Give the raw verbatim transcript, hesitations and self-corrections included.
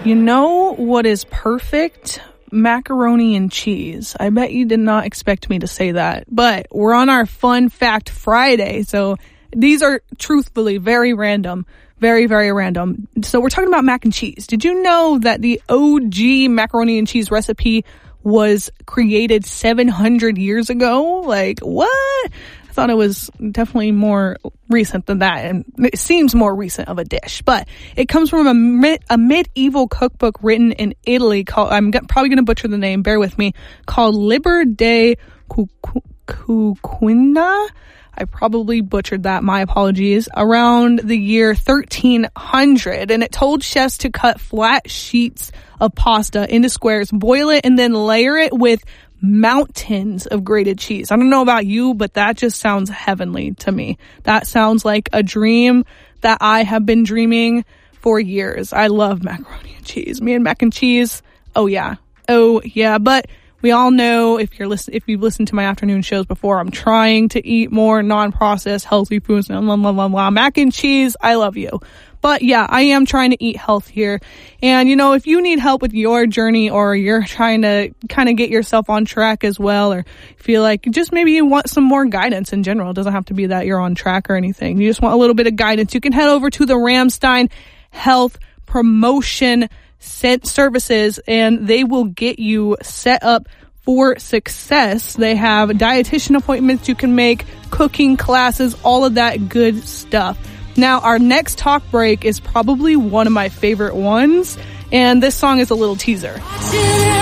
You know what is perfect? Macaroni and cheese. I bet you did not expect me to say that, but we're on our Fun Fact Friday, so these are truthfully very random, very, very random. So we're talking about mac and cheese. Did you know that the O G macaroni and cheese recipe was created seven hundred years ago? Like, what? I thought it was definitely more recent than that, and it seems more recent of a dish. But it comes from a, mid, a medieval cookbook written in Italy called, I'm g- probably going to butcher the name, bear with me, called Liber de Cucina. I probably butchered that, my apologies, around the year thirteen hundred. And it told chefs to cut flat sheets of pasta into squares, boil it, and then layer it with mountains of grated cheese. I don't know about you, but that just sounds heavenly to me. That sounds like a dream that I have been dreaming for years. I love macaroni and cheese. Me and mac and cheese. Oh yeah. Oh yeah. But we all know, if you're listen, if you've listened to my afternoon shows before, I'm trying to eat more non-processed healthy foods. Blah, blah, blah, blah. Mac and cheese, I love you. But yeah, I am trying to eat healthier. And you know, if you need help with your journey, or you're trying to kind of get yourself on track as well, or feel like just maybe you want some more guidance in general, it doesn't have to be that you're on track or anything. You just want a little bit of guidance, you can head over to the Ramstein Health Promotion Services, and they will get you set up for success. They have dietitian appointments you can make, cooking classes, all of that good stuff. Now, our next talk break is probably one of my favorite ones, and this song is a little teaser.